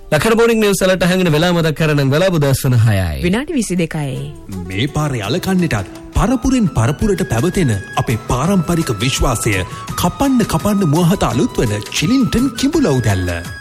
ලකඩ බෝනින් news වලට හැංගෙන වෙලා මතක් කරන වෙලාව දර්ශන 6යි. විනාඩි 22යි. මේ පාරේ අලකන්නටත් පරපුරෙන් පරපුරට පැවතෙන අපේ පාරම්පරික විශ්වාසය කපන්න මුවහත අලුත් වන චිලින්ටන් කිඹුලව් දැල්ල.